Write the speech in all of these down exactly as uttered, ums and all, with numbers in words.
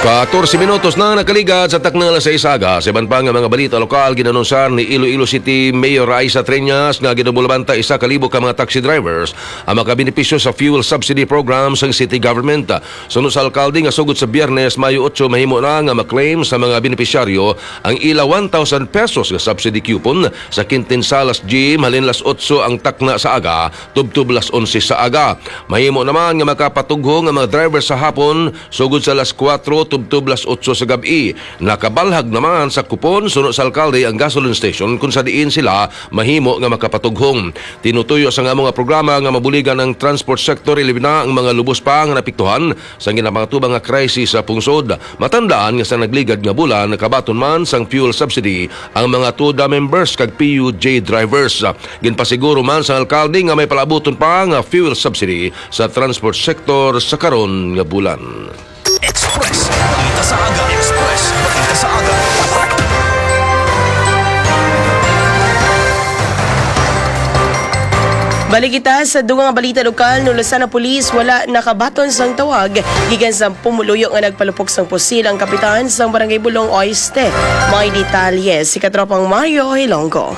fourteen minutos na nakaligad sa taknal sa isaga. Sa iban pa nga mga balita lokal, ginanonsar ni Iloilo City Mayor Raisa Treñas nga ginubulabanta isa kalibo ka mga taxi drivers ang makabenepisyo sa fuel subsidy program sa city government. Sunod sa alkalde nga sugod sa Biyernes, Mayo eight, mahimo na nga maklaim sa mga benepisyaryo ang ila one thousand pesos nga subsidy coupon sa Quintinsalas Gym halin las eight ang takna sa aga, tubtub las eleven sa aga. Mahimo naman nga makapatugho nga mga driver sa hapon sugod sa las four tubtub las eight sa gabi. Nakabalhag naman sa kupon sunod sa alkalde ang gasoline station kung sa diin sila mahimo nga makapatughong. Tinutuyo sa nga mga programa nga mabuligan ng transport sector ilibin na ang mga lubos pa nga napiktuhan sa ginapangatuban nga krisis sa pungsod. Matandaan nga sa nagligad nga bulan nakabaton man sang fuel subsidy ang mga TUDA members kag P U J drivers. Ginpasiguro man sa alkalde nga may palabuton pa nga fuel subsidy sa transport sector sa karon nga bulan. Express, balita sa aga. Express, balita sa aga. Balik kita sa dugang nga balita lokal, nulasan na pulis wala nakabaton sang tawag gikan sa pumuluyo nga nagpalupok sang pusil ang kapitan sang Barangay Bulong Oeste. May detalye si katropang Mario Hilonggo.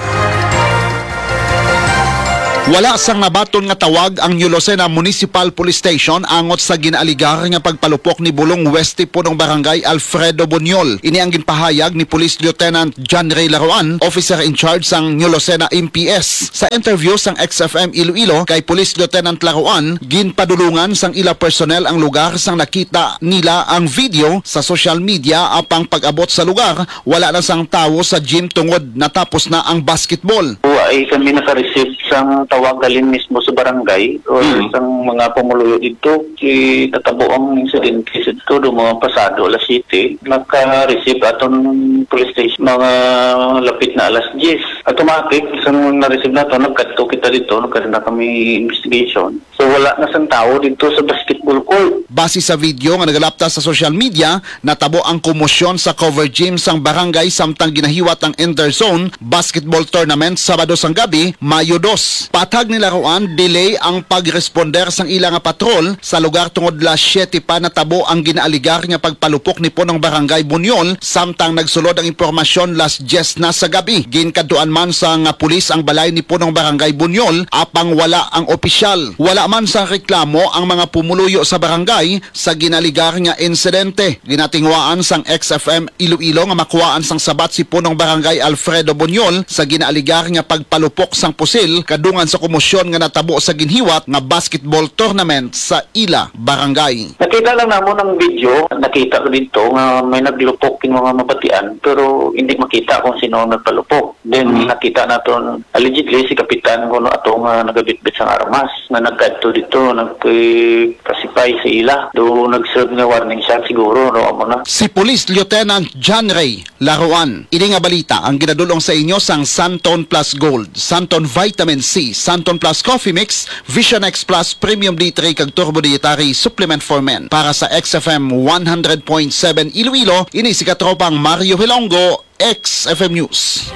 Wala sang nabaton nga tawag ang New Lucena Municipal Police Station angot sa ginaaligar nga pagpalupok ni Bulong Weste punong Barangay Alfredo Buñol. Ini ang ginpahayag ni Police Lieutenant John Ray Laruan, officer in charge sang New Lucena M P S. Sa interview sang X F M Iloilo kay Police Lieutenant Laruan, ginpadulungan sang ila personnel ang lugar sang nakita nila ang video sa social media apang pag-abot sa lugar, wala na sang tawo sa gym tungod natapos na ang basketball. Ay kami naka-receive sang tawag galin mismo sa barangay o mm. sang mga pumuluyo dito si tatabo ang incident case ito do mga pasado alas City naka-receive aton police station mga lapit na alas ten automatic sang na-receive na to nagkadto kita dito nagkaroon na kami investigation so wala na sang tao dito sa basketball court. Base sa video nga nagalapta sa social media natabo ang komosyon sa cover gym sang barangay samtang ginahiwat ang interzone basketball tournament Sabado sang gabi Mayo two. Patag ni Laruan, delay ang pag-responder sang ilang patrol sa lugar tungod las seven pa natabo ang ginaaligar nga pagpalupok ni punong Barangay Buñol samtang nagsulod ang impormasyon las ten na sa gabi. Ginkaduan man sa nga pulis ang balay ni punong Barangay Buñol apang wala ang opisyal. Wala man sa reklamo ang mga pumuluyo sa barangay sa ginaligar nga insidente. Ginatingwaan sang X F M Iloilo nga makuwaan sang sabat si punong Barangay Alfredo Buñol sa ginaaligar nga pagpalupok sang pusil kadungan sa komosyon nga natabo sa ginhiwat nga basketball tournament sa ila barangay. Nakita lang namon ang video, nakita ko dito nga may naglupok kin mga mabatian pero hindi makita kung sino ang nagpalupok. Then mm-hmm. nakita naton allegedly si kapitan kuno ato nga nagabitbit sang armas nga nagkadto dito nagkasipay sa ila. Do nag-serve nga warning shot siguro no amo na. Si Police Lieutenant John Ray Laruan. Ini nga balita ang ginadulong sa inyo sang Santon Plus Gold, Santon Vitamin C, Santon Plus Coffee Mix, Vision X Plus Premium D three kag Turbo Dietary Supplement for Men. Para sa X F M one hundred point seven Iloilo, ini si katropang Mario Hilonggo, X F M News.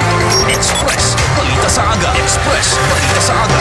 Express, balita sa aga. Express, balita sa aga.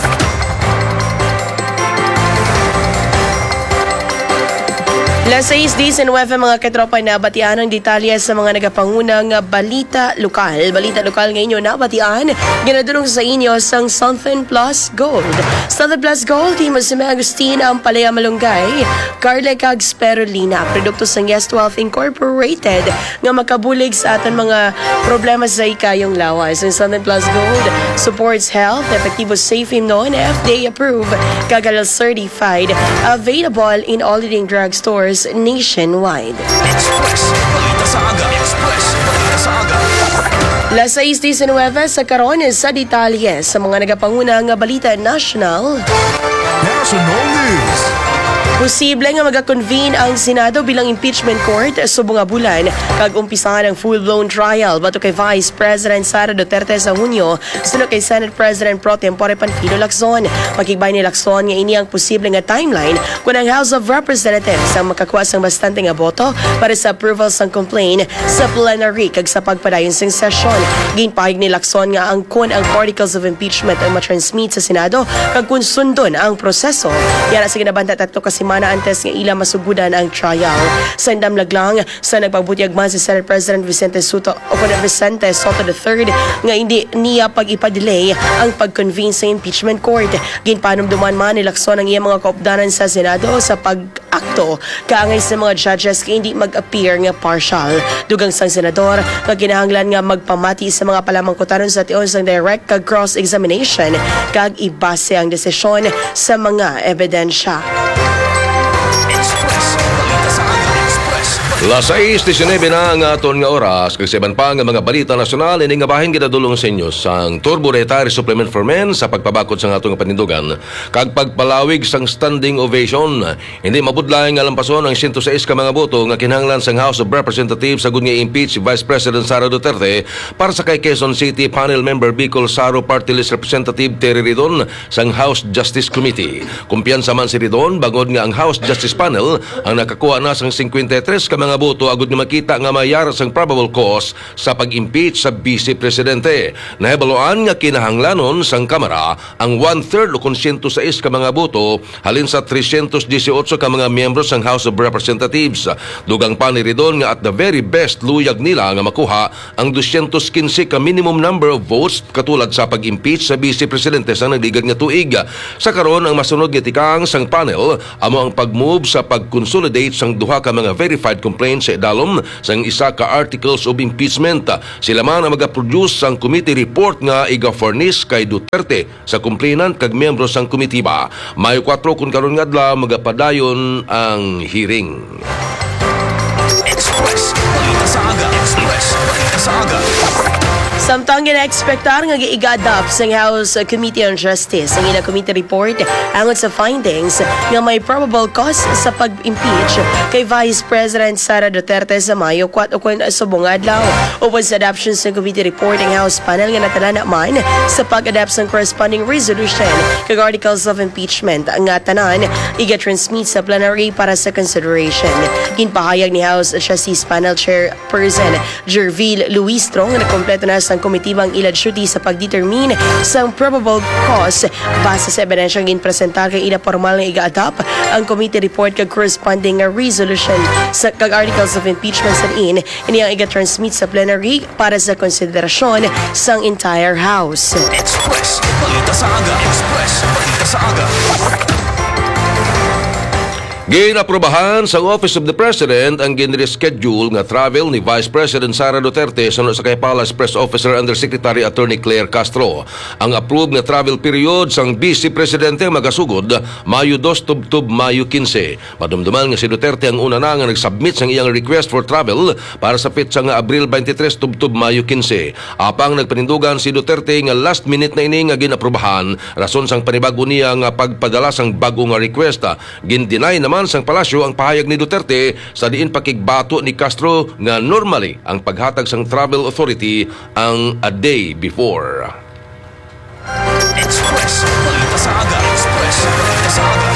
Las seis nineteen mga katropa na batian ang detalye sa mga nagapangunang balita lokal. Balita lokal ngayon na batian, ginadulong sa inyo sang Southern Plus Gold. Southern Plus Gold, Timo si Agustin ang Palaya Malunggay, Carla kag Spirulina, produkto sang Yes twelve Incorporated nga makabulig sa aton mga problema sa ikayong lawas. Ang Southern Plus Gold supports health, epektibo safe non F D A approved, kagal certified, available in all leading drugstores nationwide. Express, balita sa aga. Express, balita sa aga. Las seis nineteen sa karon sa detalye sa mga nagapangunang balita national. National News. Posible nga mag-convene ang Senado bilang impeachment court subong nga bulan kag umpisahan ang full-blown trial bato kay Vice President Sara Duterte sa Hunyo sunod kay Senate President Pro Tempore Panfilo Lacson. Makigbay ni Lacson nga ini ang posible nga timeline kung ang House of Representatives ang makakuha sang bastante nga boto para sa approval sang complaint sa plenary kag sa pagpadayon sang sesyon. Ginpahig ni Lacson nga ang kun ang articles of impeachment ang matransmit sa Senado kag kun sundon ang proseso. Yan sa ginabanta tatlo kasi simana antes nga ila masugudan ang trial. Sa indamlag lang sa nagpabutyagman si Senate President Vicente Soto o kuna Vicente Soto the third nga hindi niya pag-ipadelay ang pag-convene sa impeachment court. Ginpanumduman man nilakson ang iyang mga kaupdanan sa Senado sa pag-akto kaangay sa mga judges nga hindi mag-appear nga partial. Dugang sang senador nga kinahanglan nga magpamati sa mga palamangkutanon sa tion sang direct kag cross-examination kag ibase ang desisyon sa mga ebidensya. Express. Balita sa aga. Express. Las sais diecinueve na ang aton nga oras kag seban pa nga mga balita nasyonal ini nga bahin ginadulong sa inyo sang Turbo Retire Supplement for Men sa pagpabakod sa aton nga panindugan kag pagpalawig sang standing ovation. Hindi mabudlay nga lampason ang one oh six ka mga boto nga kinahanglan sang House of Representatives sa gud nga impeach si Vice President Sara Duterte para sa kay Quezon City Panel Member Bicol Saro Party List Representative Terry Ridon sang House Justice Committee. Kumpiyansa man si Ridon bangod nga ang House Justice Panel ang nakakuha na sang fifty-three ka mga boto agud nga makita nga mayaras ang probable cause sa pag-impeach sa Vice Presidente. Nahibaloan nga kinahanglanon sang Kamara ang one-third o one hundred six ka mga boto halin sa three hundred eighteen ka mga miyembro sang House of Representatives. Dugang pa ni Ridon nga at the very best luyag nila nga makuha ang two hundred fifteen ka minimum number of votes katulad sa pag-impeach sa Vice Presidente sa nagligad nga tuig. Sa karon ang masunod nga tikang sang panel amo ang pag-move sa pag-consolidate sang duha ka mga verified complaints sa idalom sang isa ka articles of impeachment. Sila man ang mag-produce sang committee report nga iga-furnish kay Duterte sa complainant kag miyembro sang komitiba. Mayo four kun karon nga adlaw magapadayon ang hearing. Express. Balita sa aga. Express. Balita sa aga. Samtang gina-expectar nga giigadap sa House Committee on Justice ang ila committee report angon sa findings nga may probable cause sa pag-impeach kay Vice President Sara Duterte sa Mayo four ukon subong adlaw. Upon sa adoption sa committee report ang House panel nga natala naman sa pag-adapt sa corresponding resolution kag articles of impeachment nga tanan iga-transmit sa plenary para sa consideration. Ginpahayag ni House Justice Panel Chairperson Jervil Luistro nga nakompleto na sa komitibang ilad duty sa pagdetermine sa probable cause base sa ebidensyang ginpresentar kay ila formal nga iga-adopt ang committee report kag corresponding nga resolution sa kag articles of impeachment sa in ini ang iga-transmit sa plenary para sa konsiderasyon sang entire House. Express. Balita sa aga. Express. Balita sa aga. Ginaprobahan sa Office of the President ang ginreschedule nga travel ni Vice President Sara Duterte sunod sa kay Palace Press Officer Undersecretary Attorney Claire Castro. Ang approved nga travel period sang Vice Presidente magasugod Mayo two tubtub Mayo fifteen. Madumduman nga si Duterte ang una na nga nagsubmit sang iyang request for travel para sa pitsa nga Abril twenty-three tubtub Mayo fifteen. Apang nagpanindugan si Duterte nga last minute na ini nga ginaprobahan rason sang panibago niya nga pagpadala sang bago nga request. Gin-deny naman sang palasyo ang pahayag ni Duterte sa diin pakigbato ni Castro nga normally ang paghatag sang travel authority ang a day before. Express. Balita sa aga. Express. Balita sa aga.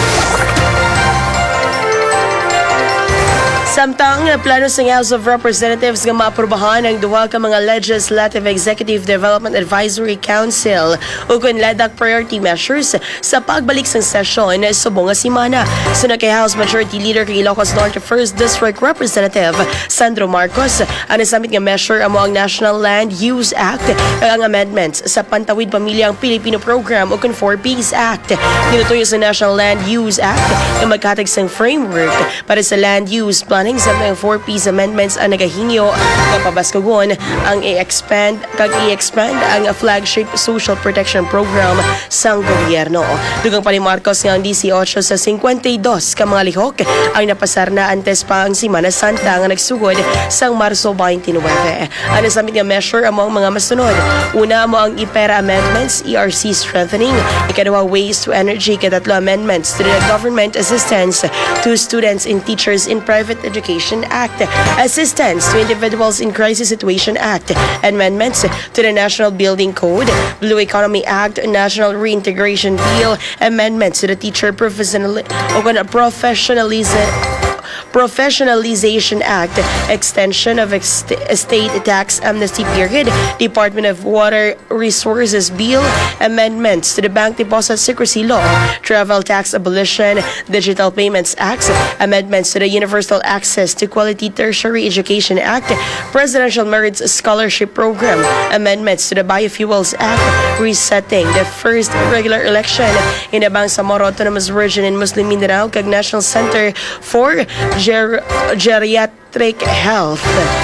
Samtang plano sa House of Representatives nga maaprobahan ang duha ka mga Legislative Executive Development Advisory Council ug kunladak priority measures sa pagbalik sang sesyon subong nga semana. Sunod kay House Majority Leader kay Ilocos Norte first District Representative Sandro Marcos, ang nasamit nga measure amo ang National Land Use Act ug ang amendments sa Pantawid Pamilyang Pilipino Program ug four Ps Act. Ginutuyo sa National Land Use Act nga maghatag sang framework para sa land use planning sa mga four Ps amendments ang nagahinyo nga pabaskugon ang i-expand kag i-expand ang flagship social protection program sang gobyerno. Dugang pa ni Marcos nga ang eighteen sa fifty-two ka mga lihok ang napasar na antes pa ang Semana Santa nga nagsugod sang Marso twenty-nine. Ang nasamit nga measure among mga masunod. Una mo ang IPERA amendments, E R C strengthening, ikaduha waste to energy, katatlo amendments to the government assistance to students and teachers in private education Act, assistance to individuals in crisis situation Act, amendments to the National Building Code, Blue Economy Act, National Reintegration Bill, amendments to the teacher professional, professionalism Professionalization Act, extension of ex- estate tax amnesty period, Department of Water Resources Bill, amendments to the Bank Deposit Secrecy Law, Travel Tax Abolition, Digital Payments Act, amendments to the Universal Access to Quality Tertiary Education Act, Presidential Merit Scholarship Program, amendments to the Biofuels Act, resetting the first regular election in the Bangsamoro Autonomous Region in Muslim Mindanao kag National Center for Ger- Geriatric Health.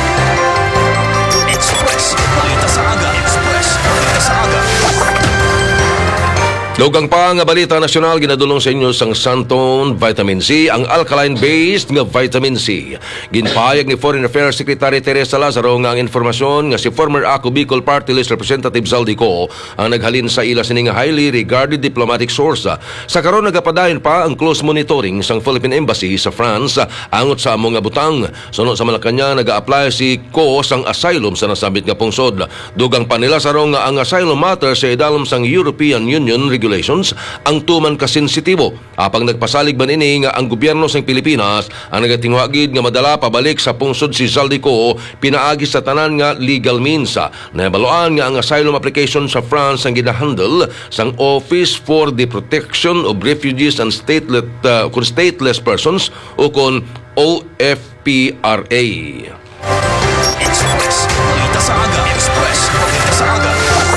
Express, balita sa aga. Express, balita sa aga. Dugang pa nga balita nasyonal ginadulong sa inyo sang Santon Vitamin C, ang alkaline-based nga vitamin C. Ginpahayag ni Foreign Affairs Secretary Teresa Lazaro nga ang informasyon nga si former Ako Bicol Party List Representative Zaldico ang naghalin sa ila sining highly regarded diplomatic source. Sa karon nagapadayon pa ang close monitoring sang Philippine Embassy sa France angot sa among nga butang. Sunod sa Malacanang naga-apply si Ko sang asylum sa nasabit nga pungsod. Dugang pa ni Lazaro nga ang asylum matter sa idalom sang European Union regulations ang tuman ka sensitibo. Apang nagpasalig man ini nga ang gobyerno sa Pilipinas ang nagatingwagid nga madala pabalik sa pungsod si Zaldico pinaagi sa tanan nga legal means. Nabaluan nga ang asylum application sa France ang ginahandle sang Office for the Protection of Refugees and Stateless, uh, kun stateless persons o kon O F P R A. Express, balita sa aga. Express, balita sa aga.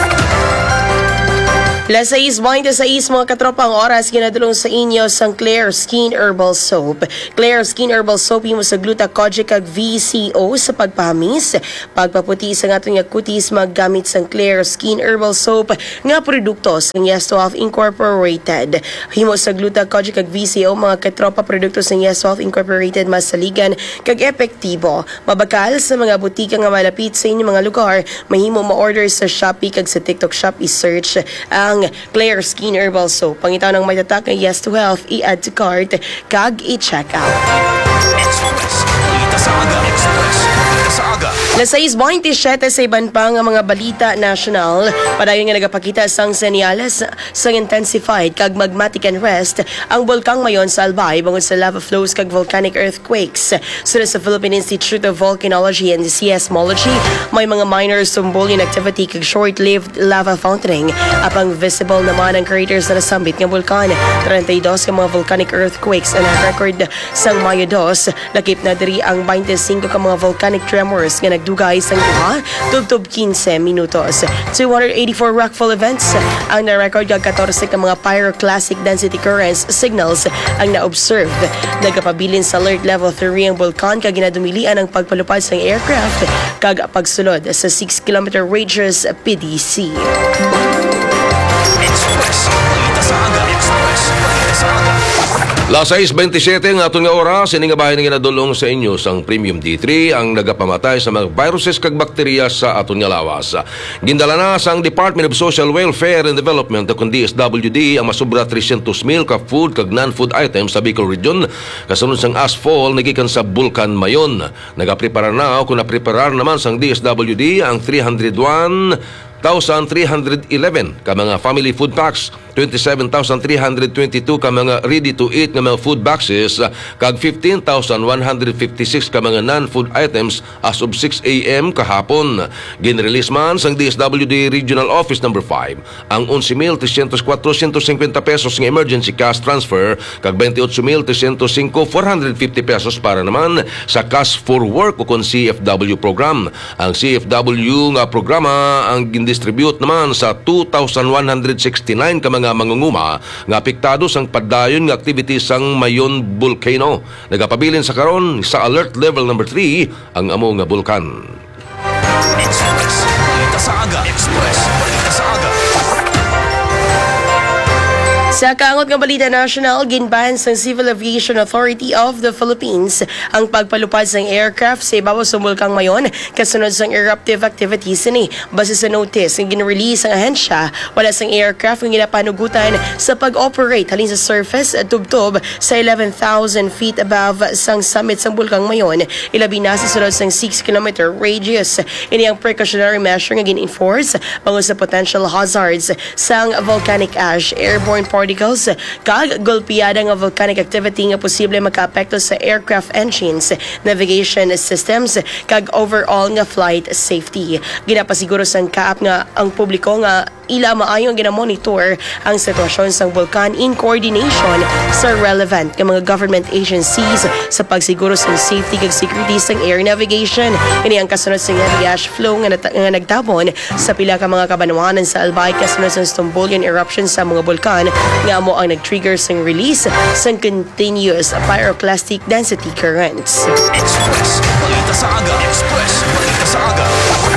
Las seis twenty-six mga katropa ang oras ginadulong sa inyo sang Claire Skin Herbal Soap. Claire Skin Herbal Soap imo sa gluta kojic kag V C O sa pagpahamis, pagpaputi sa atong nga kutis maggamit sang Claire Skin Herbal Soap nga produkto sang Yes twelve Incorporated. Himo sa gluta kojic kag V C O mga katropa produkto sang Yes twelve Incorporated masaligan kag epektibo. Mabakal sa mga butika nga malapit sa inyong mga lugar, mahimo ma-order sa Shopee kag sa TikTok Shop i-search ang Claire Skin Herbal Soap. Pangitaw ng may tatak ng Yes to Health, i-add to cart, kag i-check out. Express, balita sa aga. Express, balita sa aga. Las seis twenty-seven sa iban pa nga mga balita national, padayon nga nagapakita sang senyales sang intensified kag magmatic unrest ang bulkang mayon sa Albay bangod sa lava flows kag volcanic earthquakes. Suna sa Philippine Institute of Volcanology and Seismology, may mga minor Sumbolyan activity kag short-lived lava fountaining. Apang visible naman ang craters na nasambit nga bulkan. thirty-two ka mga volcanic earthquakes ang record sang Mayo two. Lakip na diri ang twenty-five ka mga volcanic tremors nga nagdugay sang duha tubtob fifteen minutos. two hundred eighty-four rockfall events ang na-record kag fourteen ka mga pyroclastic density currents signals ang na-observe. Nagapabilin sa alert level three ang bulkan kag ginadumilian ang pagpalupad sang aircraft kag pagsulod sa six kilometer radius P D C. Express, balita sa aga. Express, balita sa aga. Las seis twenty-seven nga aton nga oras ini nga bahin nga nadulong sa inyo sang Premium D three ang nagapamatay sa mga viruses kag bakterya sa aton nga lawas. Gindala na sang Department of Social Welfare and Development kung D S W D ang masubra three hundred mil ka food kag non-food items sa Bicol Region kasunod sang asphalt nagikan sa Bulkan Mayon. Nagaprepara na o kung napreparar naman sang D S W D ang three hundred one thousand three hundred eleven ka mga family food packs, twenty-seven thousand three hundred twenty-two ka mga ready-to-eat nga mga food boxes, kag fifteen thousand one hundred fifty-six ka mga non-food items as of six a m kahapon. Ginrelease man sang D S W D Regional Office number five ang eleven mil three hundred four fifty pesos nga emergency cash transfer kag twenty-eight mil three hundred five four hundred fifty pesos para naman sa Cash for Work o kon C F W program. Ang C F W nga programa ang distribute naman sa two thousand one hundred sixty-nine ka mga mangunguma nga apektado sang padayon nga activities sang Mayon Volcano. Nagapabilin sa karon sa alert level number three ang amo nga bulkan. Express, balita sa aga. Express, balita sa aga. Sa kaangot nga balita national, ginban sang Civil Aviation Authority of the Philippines ang pagpalupad sang aircraft sa ibabaw sa bulkang Mayon kasunod sang eruptive activities ni. Base sa notice ang ginrelease ang ahensya, wala sang aircraft ang ginapanugutan sa pag-operate halin sa surface at tubtob sa eleven thousand feet above sang summit sang bulkang Mayon. Ilabi na sa sunod sang six kilometer radius. Ini ang precautionary measure nga gin-enforce bango sa potential hazards sang volcanic ash, airborne particles particles kag golpeada nga volcanic activity nga posible makaapekto sa aircraft engines, navigation systems kag overall nga flight safety. Ginapasiguro sang kaap nga ang publiko nga ila maayong ginamonitor ang sitwasyon sang bulkan in coordination sa relevant nga mga government agencies sa pagsiguro sa safety kag security sang air navigation. Ini ang kasunod sa heavy ash flow nga, nat- nga nagtabon sa pila ka mga kabanwanan sa Albay kasunod sa Strombolian eruption sa mga bulkan nga amo ang nag-trigger sang release sang continuous pyroclastic density currents. Express, balita sa aga. Express, balita sa aga.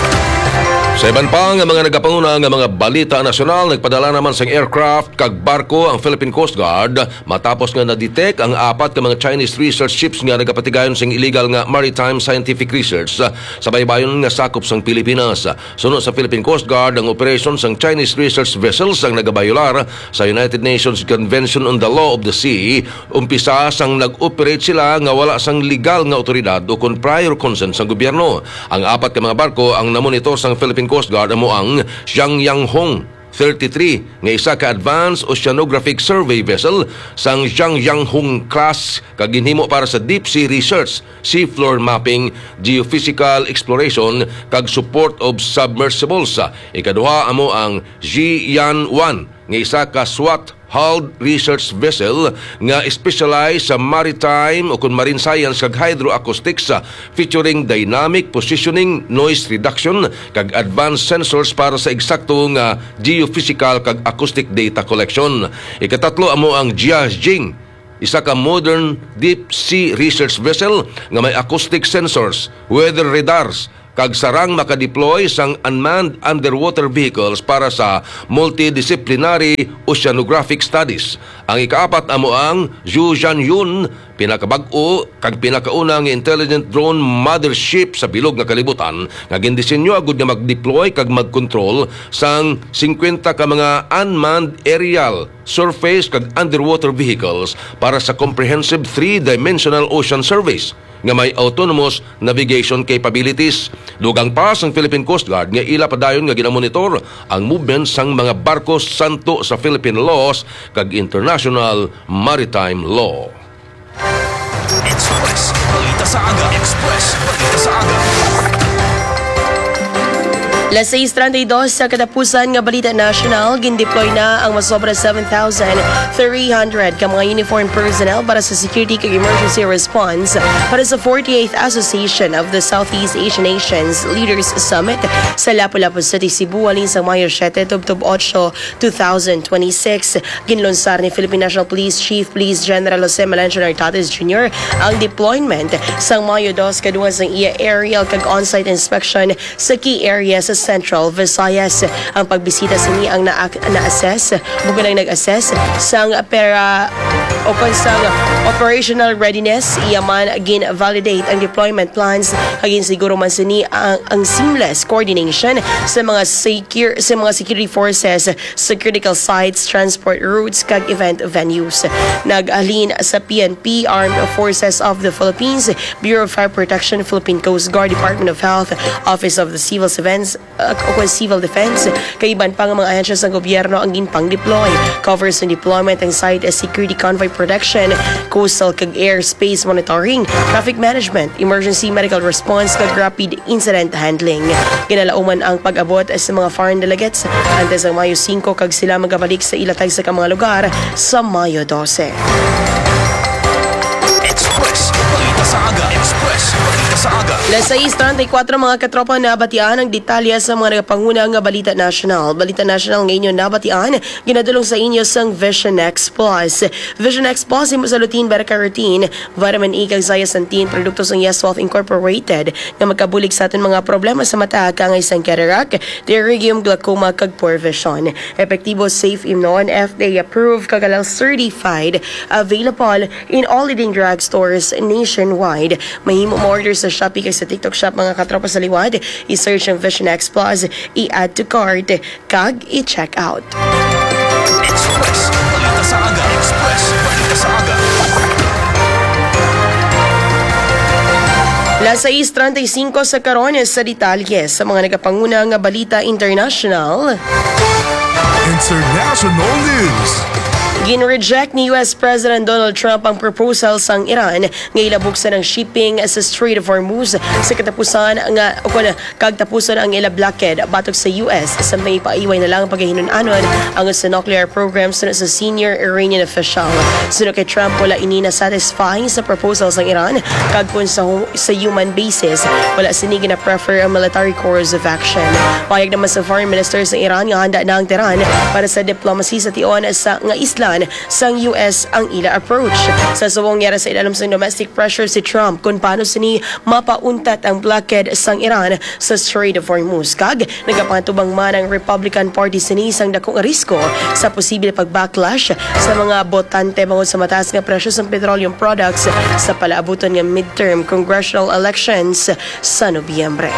Sa iban pa nga mga nagapanguna nga mga balita nasyonal, nagpadala naman sang aircraft kag barko ang Philippine Coast Guard matapos nga na-detect ang apat ka mga Chinese research ships nga nagapatigayon sang illegal nga maritime scientific research sa baybayon nga sakop sang Pilipinas. Sunod sa Philippine Coast Guard, ang operation sang Chinese research vessels ang nagabayular sa United Nations Convention on the Law of the Sea. Umpisa sang nag-operate sila nga wala sang legal nga otoridad o kon prior consent sang gobyerno. Ang apat ka mga barko ang namonitor sang Philippine Coast Guard amo ang Xiangyang Hong thirty-three nga isa ka advanced oceanographic survey vessel sang Xiangyang Hong class kag ginhimo para sa deep sea research, seafloor mapping, geophysical exploration kag support of submersibles. Ikaduha amo ang Jiyan one nga isa ka SWAT hulled research vessel nga specialized sa maritime o kun marine science kag hydroacoustics featuring dynamic positioning, noise reduction kag advanced sensors para sa eksakto nga geophysical kag acoustic data collection. Ikatatlo amo ang Jiajing, isa ka modern deep sea research vessel nga may acoustic sensors, weather radars kag sarang makadeploy sang unmanned underwater vehicles para sa multidisciplinary oceanographic studies. Ang ikaapat amo ang Zhujianyun, pinakabag-o kag pinakauna nga intelligent drone mothership sa bilog nga kalibutan nga gindisenyo agud nga mag-deploy kag mag-control sang fifty ka mga unmanned aerial, surface kag underwater vehicles para sa comprehensive three-dimensional ocean surveys nga may autonomous navigation capabilities. Dugang pa sang Philippine Coast Guard nga ila padayon nga ginamonitor ang movement sang mga barko santo sa Philippine laws kag international maritime law. Express, balita sa aga. Express, balita sa aga. Las seis thirty-two sa katapusan nga balita national, gindeploy na ang masobra seven thousand three hundred ka mga uniform personnel para sa security kag emergency response para sa forty-eighth Association of the Southeast Asian Nations Leaders Summit sa Lapu-Lapu City, Cebu, alin sa Mayo seven, Tubtob eight, twenty twenty-six. Ginlunsar ni Philippine National Police Chief Police General Jose Melencio Nartates Junior ang deployment sa Mayo two kaduha sang iya aerial kag on-site inspection sa key areas sa Central Visayas. Ang pagbisita sa niya ang na- na-assess, bukan ang nag-assess sang pera o kung sang operational readiness, iyaman agin validate ang deployment plans, agin siguro man sa ni ang, ang seamless coordination sa mga secure sa mga security forces sa critical sites, transport routes kag event venues. Nag-alin sa P N P, Armed Forces of the Philippines, Bureau of Fire Protection, Philippine Coast Guard, Department of Health, Office of the Civil Defense, uh, o Civil Defense, kaiban pa nga mga ahensya sa gobyerno ang ginpang-deploy. Covers ng deployment ang site as security convoy protection, coastal kag airspace monitoring, traffic management, emergency medical response kag rapid incident handling. Ginalauman ang pag-abot sa mga foreign delegates antes ang Mayo five kag sila magabalik sa ilatay sa mga lugar sa Mayo twelve. Express, balita sa aga. Express, balita sa aga. Las seis thirty-four mga katropa nabatian ang detalye sa mga nagapanguna nga balita national. Balita national ngayon nabatian, ginadulong sa inyo sang Vision X Plus. Vision X Plus imo sa lutein, beta-carotene, vitamin E kag zeaxanthin, produkto sang Yes Wealth Incorporated nga magkabulig sa aton mga problema sa mata kangay sang cataract, pterygium, glaucoma kag poor vision. Epektibo, safe, imnon, F D A approved kag halal certified, available in all leading drugstores nationwide. Mahimo mo order sa Shopee kag sa TikTok Shop mga katropa sa liwad. I-search ang Vision X Plus, i-add to cart kag i-check out. Express, balita sa aga. Express, balita sa aga. Las seis thirty-five sa karon sa detalye sa mga nagapanguna nga balita international. International news. Gin-reject ni U S President Donald Trump ang proposal sang Iran nga ilabuksan ang shipping sa Strait of Hormuz sa katapusan nga o kun kagtapusan ang ila blockade batok sa U S samtang ipaiway na lang ang paghihinon-anon ang sa nuclear program sunod sa senior Iranian official. Sunod kay Trump wala ini na satisfy sa proposal sang Iran kag kun sa, sa human basis wala sini na prefer ang military course of action. Payag naman sa foreign minister sa Iran nga handa na ang Tehran para sa diplomacy sa tion sa nga islan sang U S ang ila approach. Sa suwong yara sa ilalim sa domestic pressure si Trump kung paano sini mapauntat ang blockade sang Iran sa Strait of Hormuz. Kag nagapatubang man ang Republican Party sini sang dakong risko sa posible pag-backlash sa mga botante bangod sa mataas nga presyo sa petroleum products sa palaabuton ng midterm congressional elections sa Nobyembre.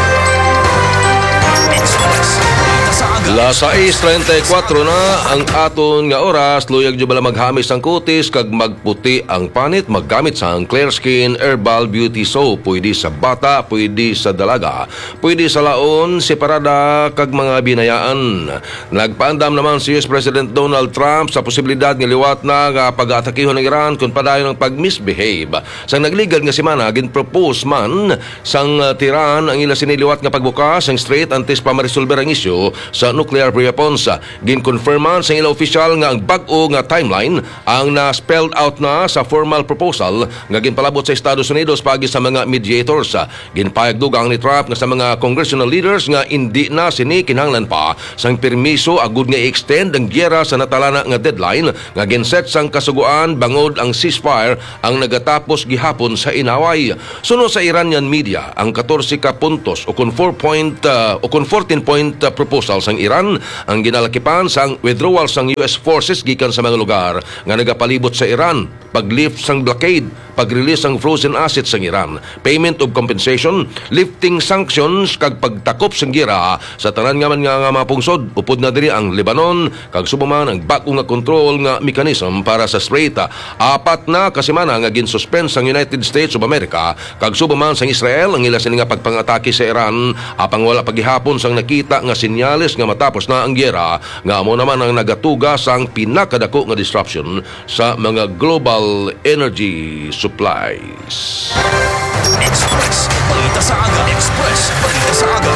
Las sais treinta-cuatro na ang aton nga oras, luyag jud bala maghamis ang kutis kag magputi ang panit, maggamit sa ang Clear Skin Herbal Beauty Soap. Pwede sa bata, pwede sa dalaga, pwede sa laon, separada kag mga binayaan. Nagpaandam naman si U S President Donald Trump sa posibilidad nga liwat na nga pag-atakihon ng Iran kung padayon ng pag-misbehave. Sang nagligad nga semana gin-propose man sang uh, Tiran ang ila siniliwat nga pagbukas ang strait antes pa marisolber ang isyu sa nuclear weapons. Gin-confirman sa ilang opisyal nga ang bag-o nga timeline ang na-spelled out na sa formal proposal nga ginpalabot sa Estados Unidos pagi sa mga mediators. Ginpayag dugang ni Trump nga sa mga congressional leaders nga hindi na sini kinahanglan pa sang permiso agud nga i-extend ang gyera sa natalana nga deadline nga ginset sang kasuguan bangod ang ceasefire ang nagatapos gihapon sa inaway. Suno sa Iranian media, ang fourteen ka puntos o kun four point uh, o kun fourteen point uh, proposal sang Iran ang ginalakipan sang withdrawal sang U S forces gikan sa mga lugar nga nagapalibot sa Iran, paglift sang blockade, pag-release sang frozen assets sang Iran, payment of compensation, lifting sanctions kag pagtakop sang gira sa tanan nga man nga, nga mga pungsod. Upod na diri ang Lebanon kag subuman ang bag-o nga control nga mechanism para sa strait. Apat na kasemana nga ginsuspend sang United States of America kag subuman sang Israel ang ila sini nga pagpangatake sa Iran apang wala pagihapon sang nakita nga sinyales nga matapos na ang gyera nga amo naman ang nagatuga sang pinakadako nga disruption sa mga global energy supplies. Express, balita sa aga. Express, balita sa aga.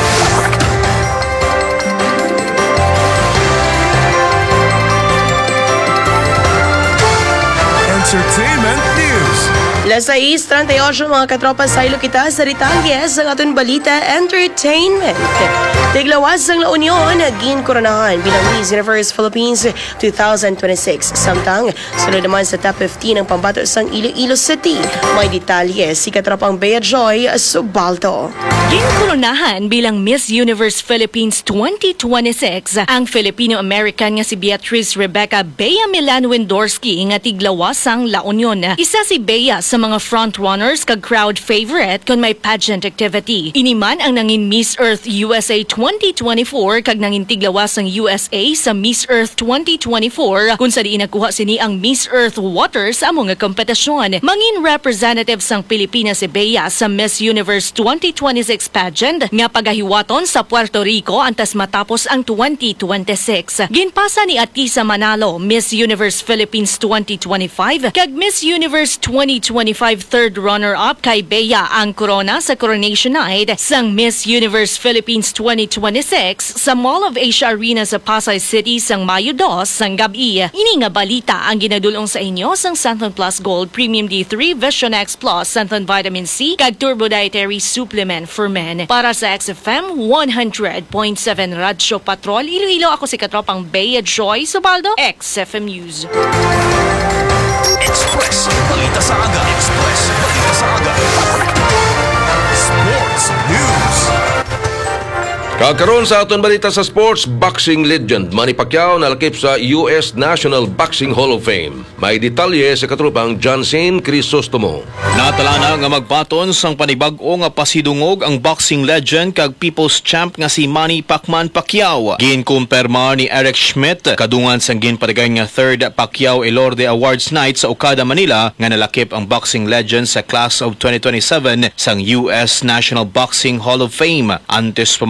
Entertainment News. Las sais treinta-ocho mga katropa sa ilo kita sa Ritalies ang aton balita entertainment. Tiglawas ang La Union naging koronahan bilang Miss Universe Philippines twenty twenty-six. Samtang sunod naman sa top fifteen ang pambato sang Iloilo City. May detalye si katropang Bea Joy Subaldo. Ginkoronahan bilang Miss Universe Philippines twenty twenty-six ang Filipino-American nga si Beatrice Rebecca Bea Milan Wendorski nga tiglawas ang La Union. Isa si Bea sa mga frontrunners kag crowd favorite kon may pageant activity. Iniman ang nangin Miss Earth U S A twenty twenty-four kag nangin tiglawas ang U S A sa Miss Earth twenty twenty-four kung sa diin nakuha sini ang Miss Earth Water sa among nga kompetisyon. Mangin representative sang Pilipinas si Bea sa Miss Universe twenty twenty-six pageant nga pagahiwaton sa Puerto Rico antas matapos ang twenty twenty-six. Ginpasa ni Atisa Manalo Miss Universe Philippines twenty twenty-five kag Miss Universe twenty twenty-five third runner-up kay Bea ang corona sa coronation night sang Miss Universe Philippines twenty twenty-six sa Mall of Asia Arena sa Pasay City sang Mayo two sang gabi. Ini nga balita ang ginadulong sa inyo sang Santon Plus Gold Premium D three Vision X Plus Santon Vitamin C kag Turbo Dietary Supplement for Men. Para sa X F M one hundred point seven Radyo Patrol Iloilo, ako si katropang Bea Joy Subaldo, X F M News. Express, balita sa aga. Express, balita sa aga. Sports News. Kakaroon sa aton balita sa sports, boxing legend Manny Pacquiao nalakip sa U S National Boxing Hall of Fame. May detalye sa katrupang Johnson Crisostomo. Natala na nga magbaton sang panibag-o nga pasidungog ang boxing legend kag people's champ nga si Manny Pacman Pacquiao. Ginkumpirma ni Eric Schmidt kadungan sang ginpadigay nga third Pacquiao Elorde Awards night sa Okada, Manila nga nalakip ang boxing legend sa class of twenty twenty-seven sang U S National Boxing Hall of Fame. Antes pa man sini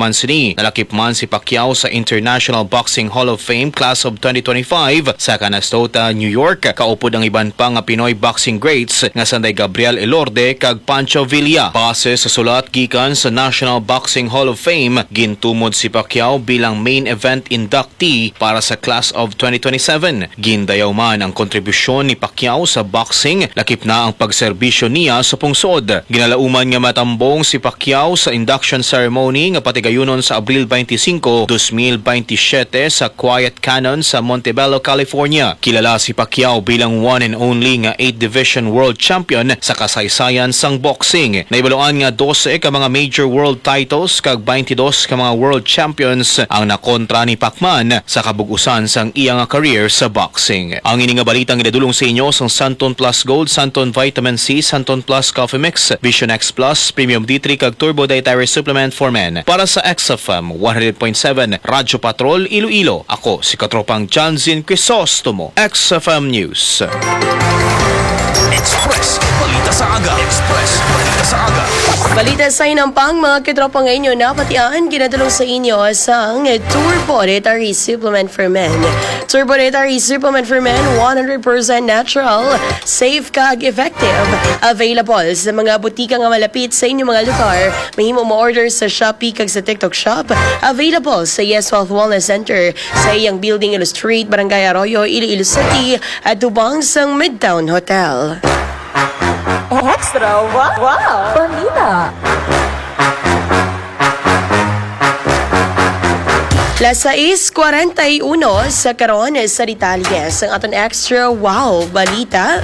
ceremony. Nalakip man si Pacquiao sa International Boxing Hall of Fame Class of twenty twenty-five sa Canastota, New York. Kaupod ang iban pa nga Pinoy boxing greats nga sanday Gabriel Elorde kag Pancho Villa. Base sa sulat gikan sa National Boxing Hall of Fame, gintumod si Pacquiao bilang main event inductee para sa Class of twenty twenty-seven. Gindayaw man ang kontribusyon ni Pacquiao sa boxing, lakip na ang pagserbisyo niya sa pungsod. Ginalauman nga matambong si Pacquiao sa induction ceremony nga patigayunon sa Abril twenty-five, twenty twenty-seven sa Quiet Canyon sa Montebello, California. Kilala si Pacquiao bilang one and only nga eight division world champion sa kasaysayan sang boxing. Naibaloan nga twelve ka mga major world titles kag twenty-two ka mga world champions ang nakontra ni Pacman sa kabug-usan sang iya nga career sa boxing. Ang ini nga balitang ginadulong sa inyo sang Santon Plus Gold, Santon Vitamin C, Santon Plus Coffee Mix, Vision X Plus, Premium D three kag Turbo Dietary Supplement for Men. Para sa X F M one hundred point seven Radyo Patrol Iloilo, ako si Katropang Janzin Crisostomo, X F M News. Express, balita sa aga. Express, balita sa aga. Balita sa inampang mga kitropa ngayon na patian, ginadulong sa inyo sang Turbo Dietary Supplement for Men. Turbo Dietary Supplement for Men, one hundred percent natural, safe kag effective. Available sa mga butika nga malapit sa inyong mga lugar. Mahimo mo order sa Shopee kag sa TikTok Shop. Available sa Yes Health Wellness Center sa iyang building Ilo Street, Barangay Arroyo, Iloilo City at tubang sang Midtown Hotel. Extra! Wow! Wow! Balita! Las sais cuarenta y uno sa karon sa detalles ang aton extra wow balita.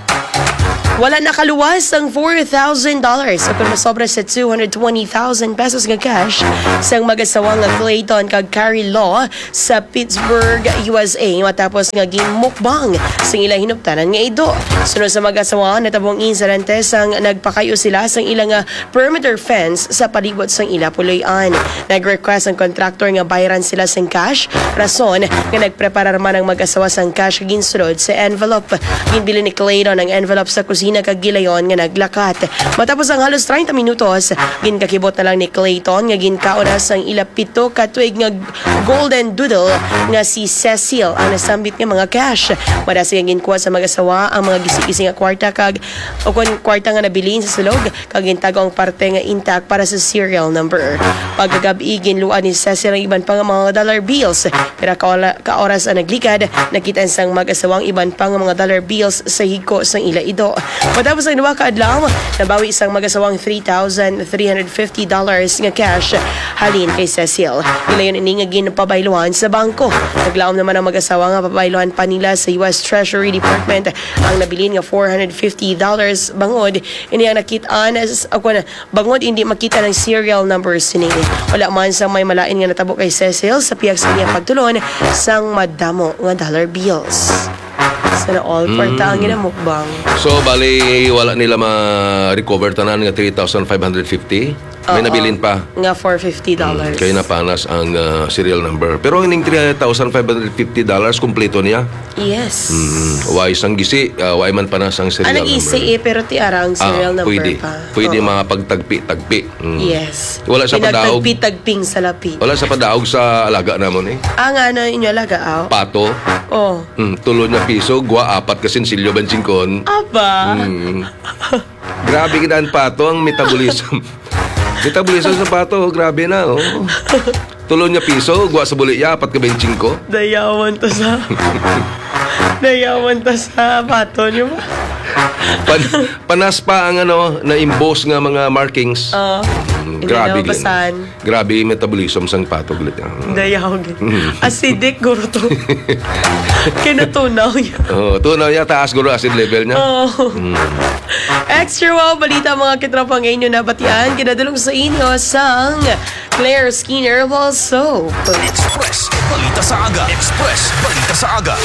Wala nakaluwas ang four thousand dollars o kung masobra sa two hundred twenty thousand pesos nga cash sa mag-asawang nga Clayton kag Carrie Law sa Pittsburgh, U S A matapos nga ginmukbang sa ilang hinuptanan nga ido. Sunod sa mag-asawa natabong insidente sang nagpakayo sila sang ilang nga perimeter fence sa palibot sang ila puloy-an. Nag-request ang contractor nga bayaran sila sang cash, rason nga nagpreparar man ang mag-asawa sang cash ginsulod sa envelope. Ginbili ni Clayton ang envelope sa kusina kag gilayon nga naglakat. Matapos ang halos thirty minutos, ginkakibot na lang ni Clayton nga ginkaoras ang ila pito ka tuig nga golden doodle nga si Cecil ang nasambit nga mga cash. Madasi nga ginkuha sa mag-asawa ang mga gisi-gisi nga kwarta kag o kun kwarta nga nabilin sa sulog kag gintago ang parte nga intact para sa serial number. Pagkagabi ginluan ni Cecil ang iban pa nga mga dollar bills. Pero kaoras ang naglikad, nakita sang mag-asawang iban pa nga mga dollar bills sa higko sang ila ido. Matapos ang duwa ka adlaw, nabawi isang mag-asawang three thousand three hundred fifty dollars nga cash halin kay Cecil. Ilayon ini nga ginpabaylohan sa bangko. Naglaom naman ang mag-asawa nga pabaylohan pa nila sa U S Treasury Department ang nabilin nga four hundred fifty dollars bangod. Ini ang nakitaan as ako na bangod hindi makita ng serial number sini. Wala man sang may malain nga natabo kay Cecil sa piyag sa niya pagtulon sang madamo nga dollar bills. Sana all kwarta ang ginamukbang. So, bali, wala nila ma-recover tanan nga three thousand five hundred fifty? May Oo. nabilin pa. Nga four hundred fifty dollars. Kaya napanas ang uh, serial number. Pero hining three thousand five hundred fifty dollars kumpleto niya. Yes. Mm, way sang gisi, uh, way man panas ang serial Anong number. isi eh, pero ti arang serial Ah, number pwede. pa. Pwede Oo. mga pagtagpi-tagpi. Mm. Yes. Wala sa padaog. Pinagtagpi-tagping sa lapi. Wala sa padaog sa alaga namon eh. Ang ano inyo alaga, aw? Pato. Oh. Mm, tulo na piso, gwa apat kasi silyo bansingkon. Aba. Mm. Grabe kita ang pato, ang metabolism. Metabolism sa pato, grabe na, oh. Tulo niya piso, gwa sa buli ya, apat ka benchingko. Dayawan to sa... Dayawan to sa pato niyo ba? Pan, panas pa ang ano, na-impose nga mga markings. Oo. Mm, Hindi grabe na mabasahan. gid. Grabe yung metabolism sang pato glit. Dayaw gid. Acidic guro to. Kinatunaw niya. Oh, tunaw niya taas guro acid level niya. Oh. Extra wow, balita mga kitropang inyo na batian. Kinadulong sa inyo sang Claire Skin Herbal Soap. Express, balita sa aga. Express, balita sa aga.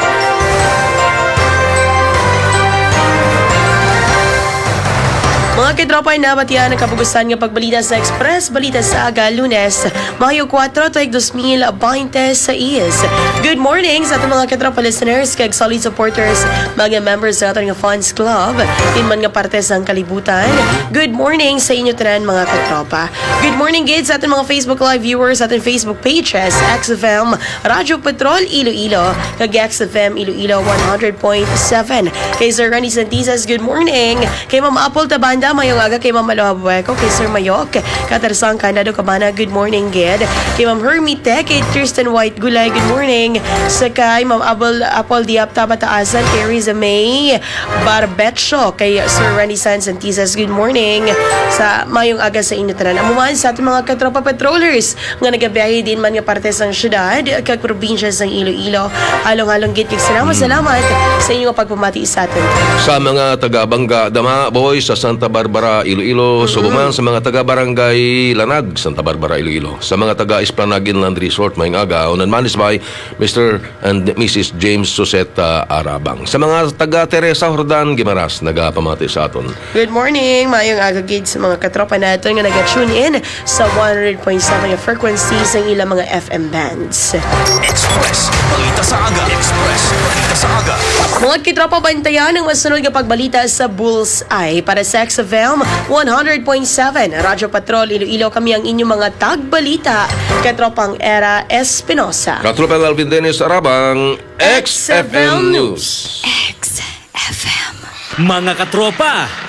Mga Mga kitropa na batian ang kapugusan ng pagbalita sa Express, balita sa aga, Lunes, Mayo four, tuig twenty twenty-six. Good morning sa ating mga kitropa listeners, kag solid supporters, mga members sa ating fans club, din man nga parte sa kalibutan. Good morning sa inyo tanan mga kitropa. Good morning gid sa ating mga Facebook Live viewers, sa ating Facebook pages, X F M, Radyo Patrol Iloilo, kag X F M Iloilo one hundred point seven. Kay Sir Rani Santizas, good morning. Kay Ma'am Apple Tabanda, mayong aga kay Ma'am Malabueco, kay Sir Mayok, Katarsang Canado Cabana, good morning, Ged. Kay Ma'am Hermite, kay Tristan White Gulay, good morning. Sa kay Ma'am Apple, Apple Diap Tabataasan, kay Riza May Barbetcho, kay Sir Rani San Santizas, good morning. Sa mayong aga sa inyo tanan. Amuman sa ating mga katropa patrollers nga nagabiyahe din man nga parte sa syudad, kag probinsya sa Iloilo. Halong-halong git kag salamat, salamat sa inyong pagpamati sa atin. Sa mga taga-Bangga Dama Boy sa Santa Barbara, Iloilo, subuman sa mga taga-Barangay Lanag, Santa Barbara, Iloilo, sa mga taga-Esplanade Inland Resort, Mayng Aga, unan manis by Mister and Missus James Suseta Arabang. Sa mga taga-Teresa Jordan Gimaras, nagapamati sa aton. Good morning, mayong aga gid sa mga katropa natin nga naga-tune in sa one hundred point seven nga frequency sa ilang mga F M bands. Express, balita sa aga. Express, balita sa aga. Mga kitropa, bantayan ang masunod nga pagbalita sa Bullseye para sa X F M one hundred point seven. Radyo Patrol Iloilo, kami ang inyong mga tagbalita. Katropang Era Espinosa. Katropang Alvin Dennis Arabang, X F M News. X F M. Mga katropa,